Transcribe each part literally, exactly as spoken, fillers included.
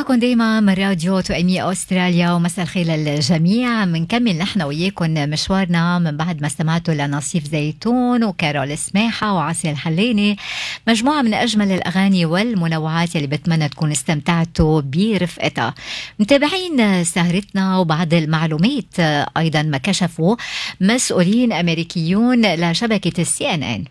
معكم دايما من راديو توأمي أستراليا، ومساء الخير للجميع. منكمل نحن وياكم مشوارنا من بعد ما استمعتوا لنصيف زيتون وكارول سماحة وعاصي الحلاني، مجموعة من أجمل الأغاني والمنوعات اللي بتمنى تكون استمتعتوا برفقتها. متابعين سهرتنا وبعض المعلومات أيضا ما كشفوا مسؤولين أمريكيون لشبكة السي إن إن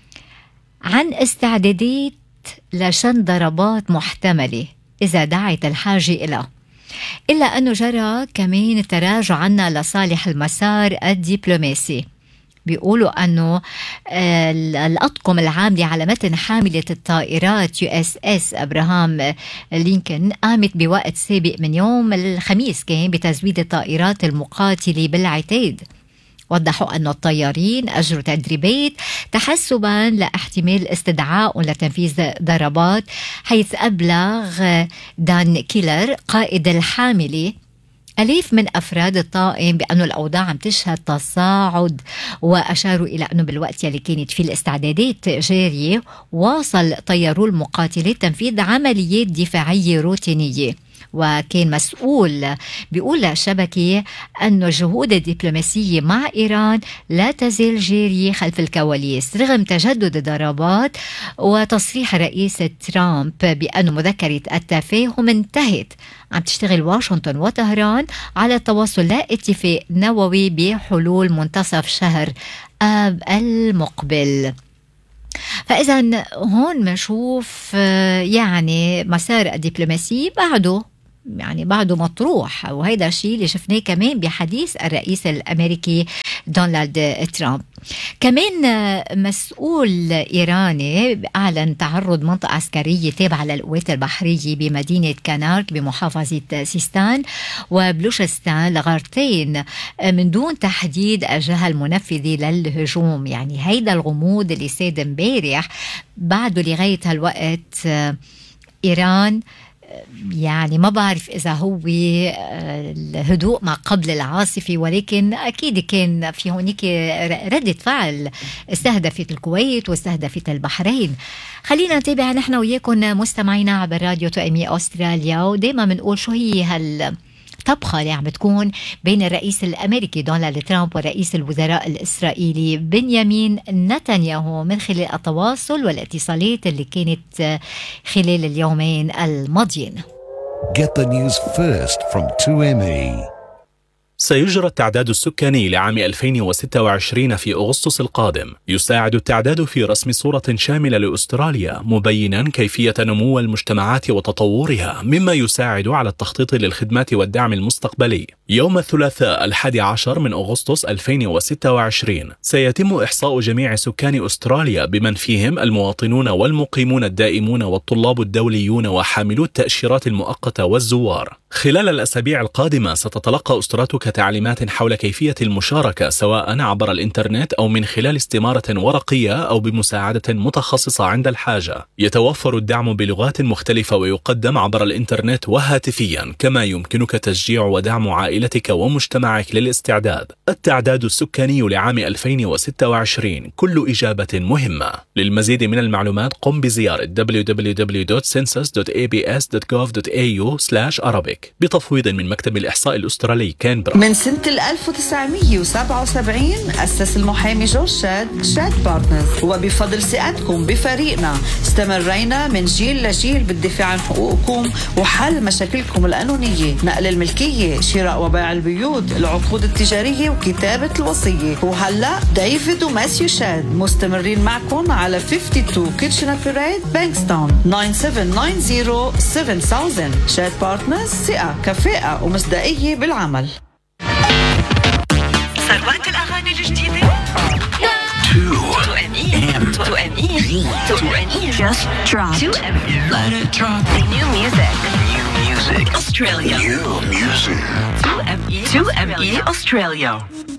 عن استعدادات لشن ضربات محتملة إذا دعت الحاجة إلى، إلا أنه جرى كمان تراجع عنا لصالح المسار الدبلوماسي. بيقولوا أنه الأطقم العاملة على متن حاملة الطائرات يو إس إس أبراهام لينكولن قامت بوقت سابق من يوم الخميس كان بتزويد الطائرات المقاتلة بالعتاد. وضحوا أن الطيارين أجروا تدريبات تحسبا لاحتمال استدعاء لتنفيذ ضربات، حيث أبلغ دان كيلر قائد الحاملة أليف من أفراد الطاقم بأنه الأوضاع عم تشهد تصاعد، وأشاروا إلى أنه بالوقت يلي كانت في الاستعدادات جارية واصل طيارو المقاتلة تنفيذ عمليات دفاعية روتينية. وكان مسؤول بيقول للشبكة أنه الجهود الدبلوماسية مع إيران لا تزال جارية خلف الكواليس رغم تجدد الضربات، وتصريح رئيس ترامب بأنه مذكرة التفاهم انتهت. عم تشتغل واشنطن وطهران على التوصل لاتفاق نووي بحلول منتصف شهر آب المقبل. فإذا هون بنشوف يعني مسار الدبلوماسي بعده يعني بعده مطروح، وهيدا الشيء اللي شفناه كمان بحديث الرئيس الأمريكي دونالد ترامب. كمان مسؤول إيراني أعلن تعرض منطقة عسكرية تابعة للقوات البحرية بمدينة كانارك بمحافظة سيستان وبلوشستان لغارتين من دون تحديد الجهة المنفذة للهجوم. يعني هيدا الغموض اللي ساد امبارح بعده لغاية هالوقت إيران يعني ما بعرف إذا هو الهدوء ما قبل العاصفة، ولكن أكيد كان في هونيك ردة فعل، استهدفت الكويت واستهدفت البحرين. خلينا نتابع نحن وياكم مستمعينا عبر راديو توأمي أستراليا، ودايما بنقول شو هي هال طبخة اللي عم بتكون بين الرئيس الأمريكي دونالد ترامب ورئيس الوزراء الإسرائيلي بنيامين نتنياهو من خلال التواصل والاتصالات اللي كانت خلال اليومين الماضيين. Get the news first from تو إم إي. سيجرى التعداد السكاني لعام ألفين وستة وعشرين في أغسطس القادم. يساعد التعداد في رسم صورة شاملة لأستراليا، مبينا كيفية نمو المجتمعات وتطورها، مما يساعد على التخطيط للخدمات والدعم المستقبلي. يوم الثلاثاء الحادي عشر من أغسطس ألفين وستة وعشرين سيتم إحصاء جميع سكان أستراليا بمن فيهم المواطنون والمقيمون الدائمون والطلاب الدوليون وحاملو التأشيرات المؤقتة والزوار. خلال الأسابيع القادمة ستتلقى أسرتك تعليمات حول كيفية المشاركة، سواء عبر الإنترنت أو من خلال استمارة ورقية أو بمساعدة متخصصة عند الحاجة. يتوفر الدعم بلغات مختلفة ويقدم عبر الإنترنت وهاتفيا، كما يمكنك تشجيع ودعم عائلتك ومجتمعك للاستعداد. التعداد السكاني لعام ألفين وستة وعشرين كل إجابة مهمة. للمزيد من المعلومات قم بزيارة دبليو دبليو دبليو دوت سنسس دوت إيه بي إس دوت جوف دوت إيه يو سلاش أرابيك بتفويض من مكتب الإحصاء الأسترالي كانبرا. من سنة ألف وتسعمية وسبعة وسبعين أسس المحامي جورج شاد شاد بارتنرز، وبفضل ثقتكم بفريقنا استمرينا من جيل لجيل بالدفاع عن حقوقكم وحل مشاكلكم القانونية، نقل الملكية، شراء وبيع البيوت، العقود التجارية وكتابة الوصية. وهلأ ديفيد وماسيو شاد مستمرين معكم على اثنين وخمسين كيتشنر بيريد بانكستاون ناين سفن ناين زيرو سفن ألف. شاد بارتنرز، ثقة كفاءة ومصداقية بالعمل. ثروات الأغاني الجديدة تو إم إي تو إم إي تو إم إي just drop تو إم إي let it drop new music new music Australia new music تو إم إي تو إم إي Australia.